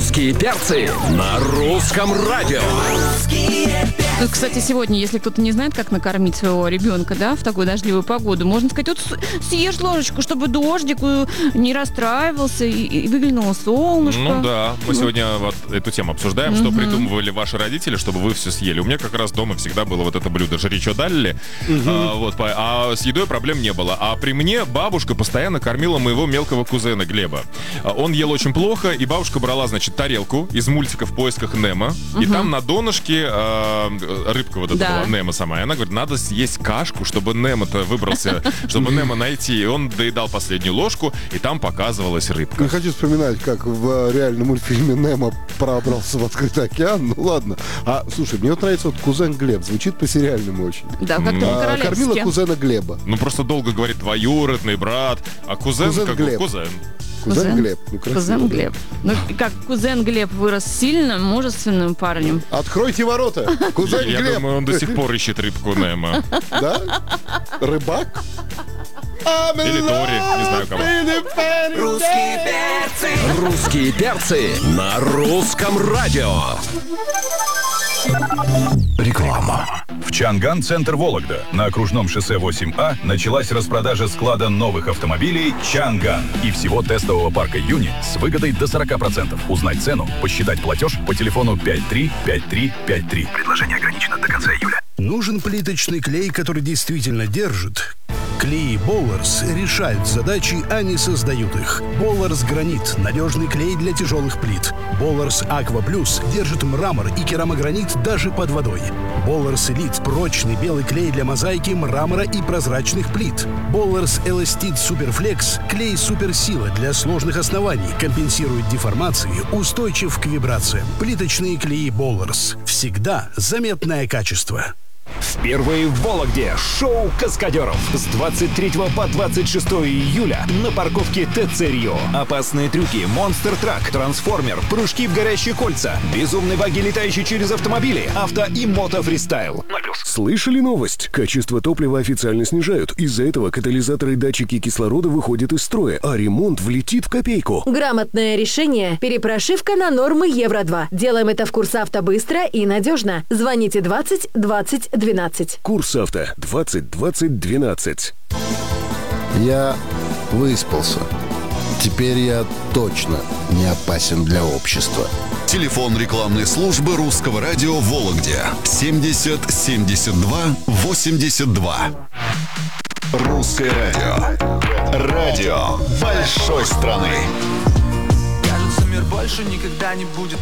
Русские перцы на русском радио. Тут, кстати, сегодня, если кто-то не знает, как накормить своего ребенка, да, в такую дождливую погоду, можно сказать, вот съешь ложечку, чтобы дождик не расстраивался и выглянуло солнышко. Ну да, мы сегодня вот эту тему обсуждаем, что придумывали ваши родители, чтобы вы все съели. У меня как раз дома всегда было вот это блюдо «Жри, чё дали». А с едой проблем не было. А при мне бабушка постоянно кормила моего мелкого кузена Глеба. Он ел очень плохо, и бабушка брала, значит, тарелку из мультика «В поисках Немо», и там на донышке рыбка вот эта была, Немо сама. И она говорит, надо съесть кашку, чтобы Немо-то выбрался, чтобы Немо найти. И он доедал последнюю ложку, и там показывалась рыбка. Не хочу вспоминать, как в реальном мультфильме Немо пробрался в открытый океан. Ну ладно. А, слушай, мне вот нравится вот кузен Глеб. Звучит по-сериальному очень. Да, как-то по-королевски. Кормила кузена Глеба. Ну просто долго говорит двоюродный брат, а кузен как Глеб. Кузен. Кузен Глеб. Ну, красиво, Кузен Глеб. Ну, как кузен Глеб вырос сильным, мужественным парнем. Откройте ворота. Кузен Я Глеб. думаю, он до сих пор ищет рыбку Немо. Да? Рыбак? Или Тори, не знаю кого. Русские перцы на русском радио. Реклама. В Чанган-центр Вологда на окружном шоссе 8А началась распродажа склада новых автомобилей «Чанган» и всего тестового парка «Юни» с выгодой до 40%. Узнать цену, посчитать платеж по телефону 535353. Предложение ограничено до конца июля. Нужен плиточный клей, который действительно держит. Клеи Болларс решают задачи, а не создают их. Болларс Гранит – надежный клей для тяжелых плит. Болларс Аква Плюс держит мрамор и керамогранит даже под водой. Болларс Элит – прочный белый клей для мозаики, мрамора и прозрачных плит. Болларс Эластит Суперфлекс – клей суперсила для сложных оснований, компенсирует деформации, устойчив к вибрациям. Плиточные клеи Болларс. Всегда заметное качество. Впервые в Вологде шоу «Каскадеров» с 23 по 26 июля на парковке ТЦ Рио. Опасные трюки, монстр-трак, трансформер, прыжки в горящие кольца, безумные баги, летающие через автомобили, авто и мото-фристайл. Слышали новость? Качество топлива официально снижают. Из-за этого катализаторы и датчики кислорода выходят из строя, а ремонт влетит в копейку. Грамотное решение. Перепрошивка на нормы Евро-2. Делаем это в Курсавто быстро и надежно. Звоните 20 20 12. Курсавто 20 20 12. Я выспался. Теперь я точно не опасен для общества. Телефон рекламной службы русского радио в Вологде 70 72 82. Русское радио. Радио большой страны. Кажется, мир больше никогда не будет